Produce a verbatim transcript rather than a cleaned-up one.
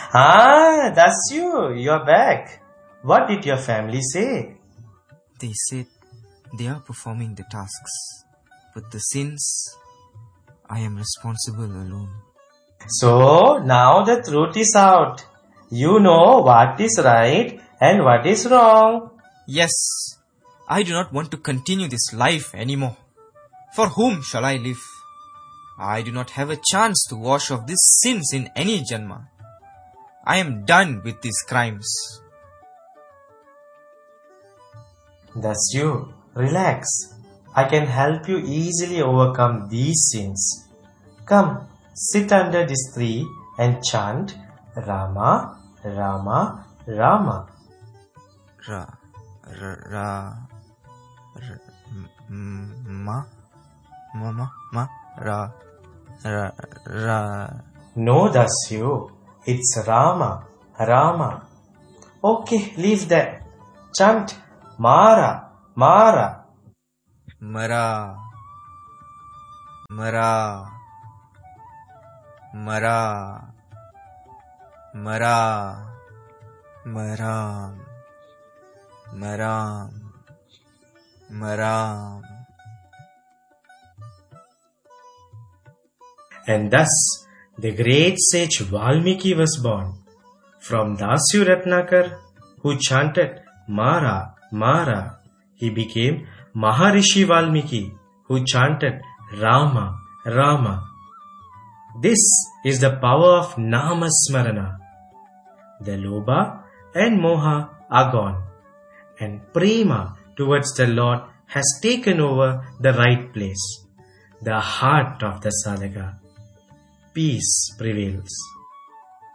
Ah, that's you. You're back. What did your family say? They said they are performing the tasks, but the sins, I am responsible alone. So now the truth is out. You know what is right and what is wrong. Yes, I do not want to continue this life anymore. For whom shall I live? I do not have a chance to wash off these sins in any Janma. I am done with these crimes. That's you. Relax. I can help you easily overcome these sins. Come, sit under this tree and chant Rama, Rama, Rama. Ra, ra, ra, ra m- ma, ma, ma, ma, ra, ra, ra. No, that's you. It's Rama, Rama. Okay, leave that. Chant Mara, Mara. Mara, Mara, Mara, Mara, Maram, Maram, Maram. And thus, the great sage Valmiki was born. From Dasyu Ratnakar, who chanted Mara, Mara, he became Maharishi Valmiki, who chanted Rama, Rama. This is the power of Namasmarana. The Lobha and Moha are gone, and Prema towards the Lord has taken over the right place, the heart of the sadhaka. Peace prevails.